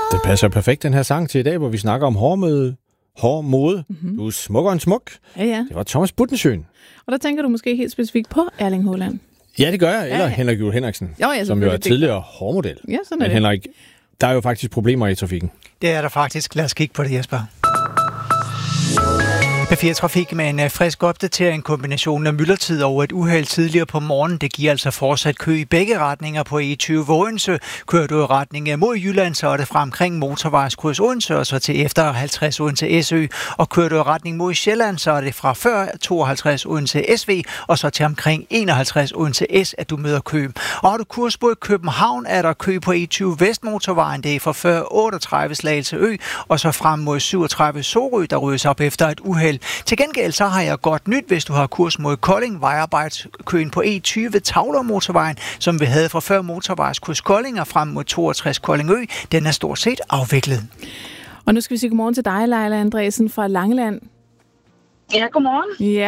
Det passer perfekt, den her sang, til i dag, hvor vi snakker om hård mode. Mm-hmm. Du er smukkere end smuk. Ja. Det var Thomas Buttensjøen. Og der tænker du måske helt specifikt på Erling Haaland. Ja, det gør jeg. Eller Henrik Juhl Henriksen, som jo er tidligere hårmodel. Ja, sådan er Men det. Henrik, der er jo faktisk problemer i trafikken. Det er der faktisk. Lad os kigge på det, Jesper. P4 Trafik med en frisk opdatering, kombinationen af myldretid over et uheld tidligere på morgenen. Det giver altså fortsat kø i begge retninger på E20 Odense. Kører du i retning mod Jylland, så er det fra omkring motorvejskryds Odense og så til efter 50 Odense SØ. Og kører du i retning mod Sjælland, så er det fra før 52 Odense SV og så til omkring 51 Odense S, at du møder kø. Og har du kurs mod København, er der kø på E20 Vestmotorvejen. Det er fra før 38 Slagelse Ø og så frem mod 37 Sorø, der ryddes op efter et uheld. Til gengæld så har jeg godt nyt, hvis du har kurs mod Kolding, vejarbejdsköen på E20 Tavlermotorvejen, som vi havde fra før motorvejskryds Kolding og frem mod 62 Kolding Ø. Den er stort set afviklet. Og nu skal vi sige godmorgen til dig, Leila Andresen fra Langeland. Ja, godmorgen. Ja,